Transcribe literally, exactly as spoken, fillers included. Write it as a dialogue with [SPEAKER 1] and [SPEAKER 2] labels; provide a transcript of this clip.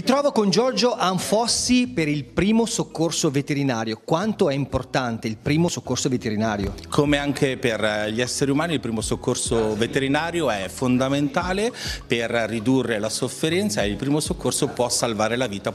[SPEAKER 1] ritrovo con Giorgio Anfossi per il primo soccorso veterinario. Quanto è importante il primo soccorso veterinario?
[SPEAKER 2] Come anche per gli esseri umani, il primo soccorso veterinario è fondamentale per ridurre la sofferenza e il primo soccorso può salvare la vita.